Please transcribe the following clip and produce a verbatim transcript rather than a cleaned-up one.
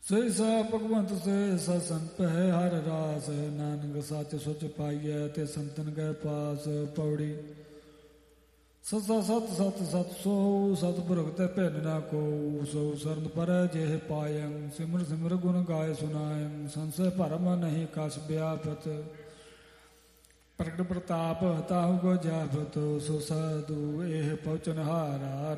ਸਹਿਸਾ ਭਗਵੰਤ ਸੇ ਸਤਿਸੰਗ ਪਹਿ ਹਰ ਰਾਸ। ਨਾਨਕ ਸੱਚ ਸੁਚ ਪਾਈਐ ਤੇ ਸੰਤਨ ਕੈ ਪਾਸ। ਪੌੜੀ ਸੱਸਾ ਸਤ ਸਤ ਸਤ ਸੋ ਸਤਿਪੁਰਖ ਤੇ ਭਿੰਨ ਨਾ ਕੋ। ਸੋ ਸਰਨ ਪਰੈ ਜਿਹ ਪਾਇੰ ਸਿਮਰ ਸਿਮਰ ਗੁਣ ਗਾਏ ਸੁਨਾਇੰ। ਸੰਸੈ ਭਰਮ ਨਹੀਂ ਕਛ ਵਿਆਪਤ ਪ੍ਰਗਟ ਪ੍ਰਤਾਪ ਤਾਹੂ ਕੋ ਜਾਪਤ। ਸੋ ਸਾਧੂ ਇਹ ਪਹੁੰਚਨ ਹਾਰਾ